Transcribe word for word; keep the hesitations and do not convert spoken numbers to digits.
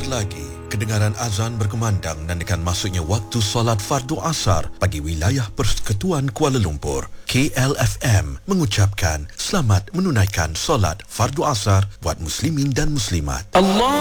Sebentar lagi, kedengaran azan berkumandang dan dengan masuknya waktu solat fardu asar bagi wilayah Persekutuan Kuala Lumpur. K L F M mengucapkan selamat menunaikan solat fardu asar buat muslimin dan muslimat. Allah